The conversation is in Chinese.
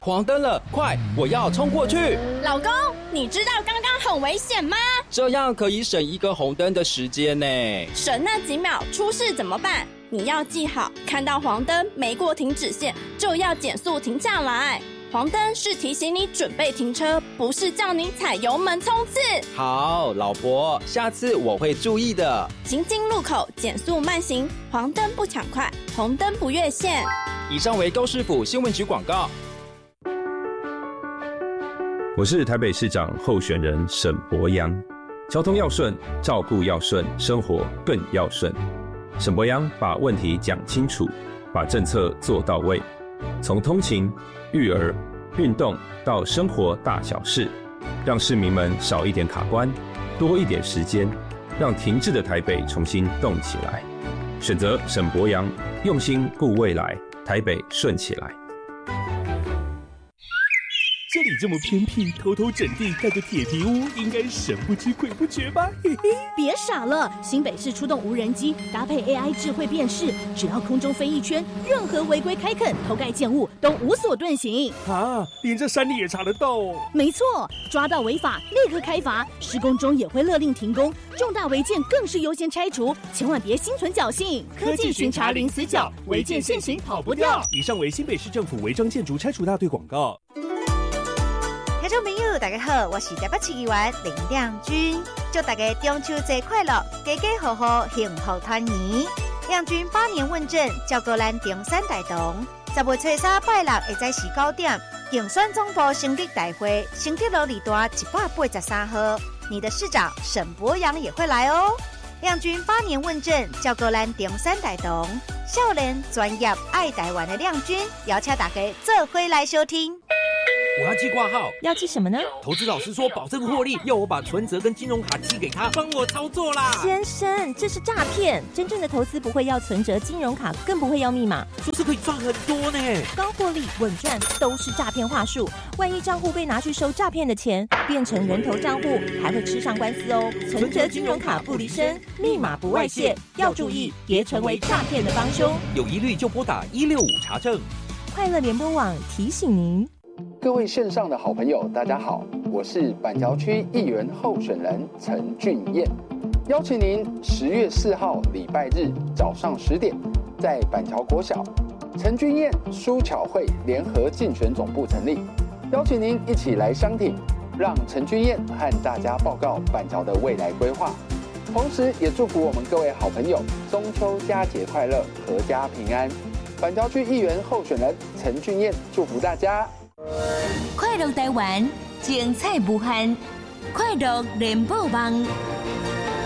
黄灯了，快，我要冲过去！ 老公，你知道刚刚很危险吗？ 这样可以省一个红灯的时间呢。 省那几秒，出事怎么办？你要记好，看到黄灯没过停止线，就要减速停下来。黄灯是提醒你准备停车，不是叫你踩油门冲刺。 好，老婆，下次我会注意的。 行经路口减速慢行，黄灯不抢快，红灯不越线。 以上为高市府新闻局广告。 我是台北市长候选人沈伯洋。交通要顺，照顾要顺，生活更要顺。沈伯洋把问题讲清楚，把政策做到位，从通勤、育儿、运动到生活大小事，让市民们少一点卡关，多一点时间，让停滞的台北重新动起来。选择沈伯洋，用心顾未来，台北顺起来。 这里这么偏僻，偷偷整地盖个铁皮屋，应该神不知鬼不觉吧？嘿嘿， 别傻了，新北市出动无人机，搭配 AI 智慧辨识，只要空中飞一圈，任何违规开垦、偷盖建物都无所遁形。 啊，连这山里也查得到哦？ 没错，抓到违法立刻开罚，施工中也会勒令停工，重大违建更是优先拆除，千万别心存侥幸。 科技巡查零死角，违建现行跑不掉。以上为新北市政府违章建筑拆除大队广告。 听众朋友大家好，我是台北市议员林亮君，祝大家中秋节快乐，家家户户幸福团圆。亮君8年问政，照顾咱中山大同。10月初3拜六下早时9点，竞选总部成立大会，成立路里大183号。你的市长沈伯洋也会来哦。亮君8年问政，照顾咱中山大同。少年、专业、爱台湾的亮君，邀请大家做伙来收听。 我要寄挂号， 要寄什么呢？ 投资老师说保证获利，要我把存折跟金融卡寄给他，帮我操作啦。 先生，这是诈骗！真正的投资不会要存折、金融卡，更不会要密码。 说是可以赚很多呢， 高获利、稳赚都是诈骗话术。万一账户被拿去收诈骗的钱，变成人头账户，还会吃上官司哦。存折、金融卡不离身，密码不外泄，要注意，别成为诈骗的帮凶。 有疑虑就拨打165查证。 快乐联播网提醒您。 各位线上的好朋友，大家好，我是板桥区议员候选人陈俊彦，邀请您10月4号礼拜日早上10点，在板桥国小陈俊彦书巧会联合竞选总部成立，邀请您一起来相挺，让陈俊彦和大家报告板桥的未来规划，同时也祝福我们各位好朋友中秋佳节快乐，阖家平安。板桥区议员候选人陈俊彦祝福大家。 快乐台湾，精彩无限，快乐联播网。